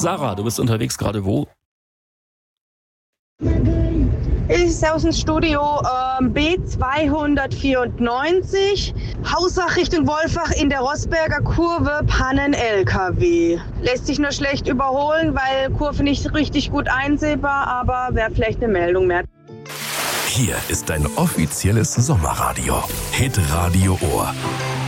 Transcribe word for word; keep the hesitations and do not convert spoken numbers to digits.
Sarah, du bist unterwegs gerade wo? Ich aus dem Studio ähm, B zweihundertvierundneunzig, Hausach Richtung Wolfach in der Rosberger Kurve, Pannen-L K W. Lässt sich nur schlecht überholen, weil Kurve nicht richtig gut einsehbar, aber wäre vielleicht eine Meldung mehr. Hier ist dein offizielles Sommerradio. Hitradio Ohr.